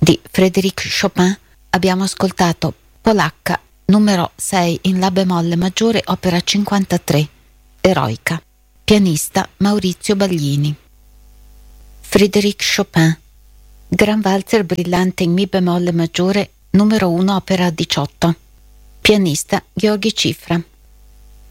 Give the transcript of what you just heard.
di Frédéric Chopin abbiamo ascoltato Polacca numero 6 in La bemolle maggiore, opera 53, Eroica. Pianista Maurizio Baglini. Frédéric Chopin, Gran valzer brillante in Mi bemolle maggiore numero 1, opera 18. Pianista Gheorghi Cifra.